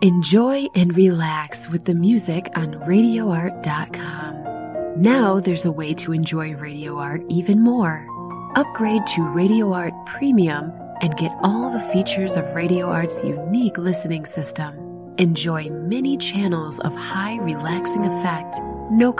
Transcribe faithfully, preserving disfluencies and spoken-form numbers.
Enjoy and relax with the music on radio art dot com. Now there's a way to enjoy Radio Art even more. Upgrade to Radio Art Premium and get all the features of Radio Art's unique listening system. Enjoy many channels of high relaxing effect, no